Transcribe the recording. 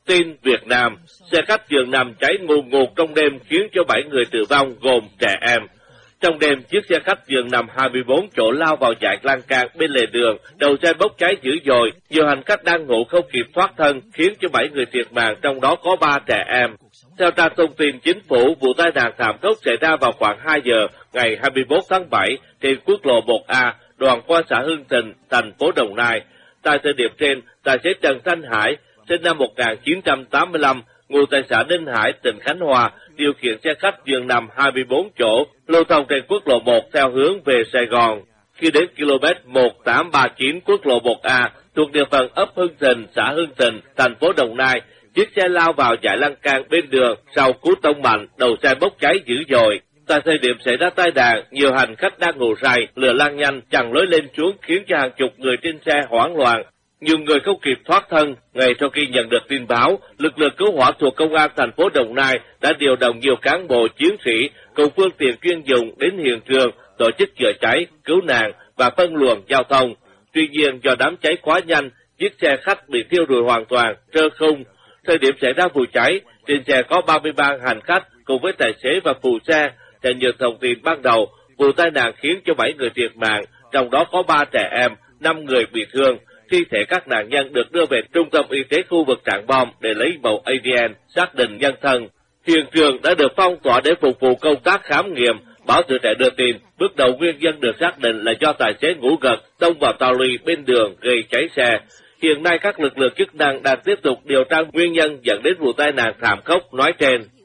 Tin Việt Nam, xe khách giường nằm cháy ngùn ngụt trong đêm khiến cho 7 người tử vong gồm trẻ em. Trong đêm, chiếc xe khách giường nằm 24 chỗ lao vào dải lan can bên lề đường, đầu xe bốc cháy dữ dội, nhiều hành khách đang ngủ không kịp thoát thân, khiến cho 7 người thiệt mạng, trong đó có 3 trẻ em. Theo trang thông tin chính phủ, vụ tai nạn thảm khốc xảy ra vào khoảng 2 giờ ngày 21 tháng 7 trên quốc lộ 1A, đoạn qua xã Hưng Thịnh, thành phố Đồng Nai. Tại thời điểm trên, tài xế Trần Thanh Hải, sinh năm 1985, ngụ tại xã Ninh Hải, tỉnh Khánh Hòa, điều khiển xe khách giường nằm 24 chỗ, lưu thông trên quốc lộ 1 theo hướng về Sài Gòn. Khi đến km 1839 quốc lộ 1A, thuộc địa phận ấp Hưng Thịnh, xã Hưng Thịnh, thành phố Đồng Nai, chiếc xe lao vào dải lan can bên đường, sau cú tông mạnh, đầu xe bốc cháy dữ dội. Tại thời điểm xảy ra tai nạn, nhiều hành khách đang ngủ say, lửa lan nhanh chằng lối lên xuống khiến cho hàng chục người trên xe hoảng loạn. Nhiều người không kịp thoát thân. Ngay sau khi nhận được tin báo, lực lượng cứu hỏa thuộc công an thành phố Đồng Nai đã điều động nhiều cán bộ chiến sĩ cùng phương tiện chuyên dụng đến hiện trường tổ chức chữa cháy, cứu nạn và phân luồng giao thông. Tuy nhiên, do đám cháy quá nhanh, chiếc xe khách bị thiêu rụi hoàn toàn, trơ khung. Thời điểm xảy ra vụ cháy, trên xe có 33 hành khách cùng với tài xế và phụ xe. Theo như thông tin ban đầu, vụ tai nạn khiến cho 7 người thiệt mạng, trong đó có 3 trẻ em, 5 người bị thương. Thi thể các nạn nhân được đưa về trung tâm y tế khu vực Trảng Bom để lấy mẫu ADN xác định nhân thân. Hiện trường đã được phong tỏa để phục vụ công tác khám nghiệm. Báo Tuổi Trẻ đưa tin, bước đầu nguyên nhân được xác định là do tài xế ngủ gật tông vào tàu lùi bên đường gây cháy xe. Hiện nay các lực lượng chức năng đang tiếp tục điều tra nguyên nhân dẫn đến vụ tai nạn thảm khốc nói trên.